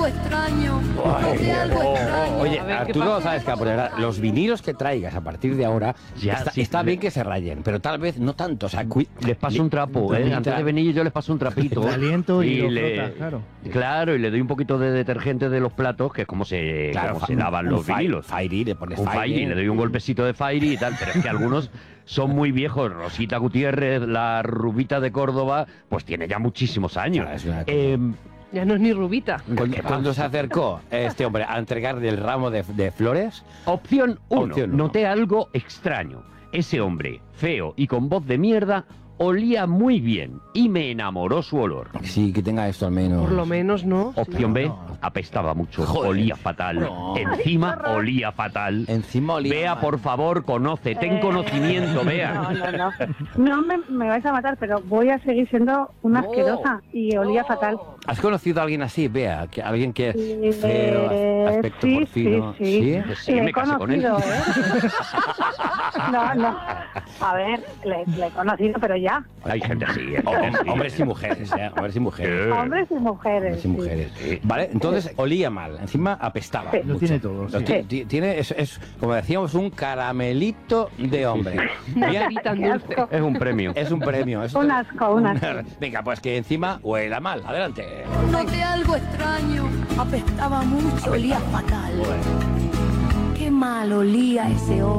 extraño. Noté algo extraño. Oye, A ver, ¿qué Arturo, pasa? sabes que los vinilos que traigas a partir de ahora, Ya, sí, está bien que se rayen, pero tal vez no tanto. O sea, Les paso un trapo, antes de venir yo les paso un trapito. El aliento y lo le, frotas, claro. Claro, y le doy un poquito de detergente de los platos, que es como se lavan los vinilos. Fairy, le pones Un Fairy, le doy un golpecito de Fairy y tal, pero es que algunos son muy viejos. Rosita Gutiérrez, la rubita de Córdoba, pues tiene ya muchísimos años. Claro, es una cosa. Ya no es ni rubita. Cuando se acercó este hombre a entregarle el ramo de flores, Opción 1. Opción uno. Noté algo extraño. Ese hombre, feo y con voz de mierda, olía muy bien y me enamoró su olor. sí, que tenga esto al menos. Por lo menos, ¿no? Opción B, apestaba mucho, Joder. olía fatal. No. Encima olía fatal. Encima olía Bea, mal. por favor, conoce, ten conocimiento, Bea. No. No me vais a matar, pero voy a seguir siendo una asquerosa y olía fatal. ¿Has conocido a alguien así, Bea? Alguien que Sí, feo, aspecto sí, porcino. sí. Pues sí, Le he me casé con él. conocido, No. A ver, le he conocido, pero ya. Hay gente así, hay gente así. Hombres y mujeres, hombres y mujeres. Hombres y mujeres. Hombres y mujeres. Vale, entonces olía mal, encima apestaba. Sí. Lo mucho. tiene todo, sí. Tiene, es, como decíamos, un caramelito de hombre. Bien, Ni tan dulce. Es un premio. es un premio. es Un asco. Venga, pues que encima huela mal. Adelante. Noté algo extraño. Apestaba mucho, olía fatal. Qué mal olía ese hombre.